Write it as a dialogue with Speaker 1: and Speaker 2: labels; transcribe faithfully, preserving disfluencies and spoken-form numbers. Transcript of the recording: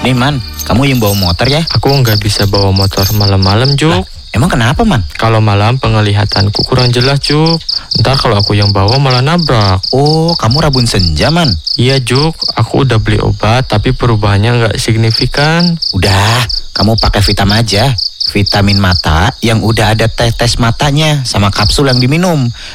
Speaker 1: Nih Man, kamu yang bawa motor ya?
Speaker 2: Aku nggak bisa bawa motor malam-malam, Juk.
Speaker 1: Lah, emang kenapa Man?
Speaker 2: Kalau malam penglihatanku kurang jelas, Juk. Ntar kalau aku yang bawa malah nabrak.
Speaker 1: Oh, kamu rabun senja Man?
Speaker 2: Iya, Juk. Aku udah beli obat, tapi perubahannya nggak signifikan.
Speaker 1: Udah, kamu pakai Vitam aja. Vitamin mata yang udah ada tes-tes matanya sama kapsul yang diminum.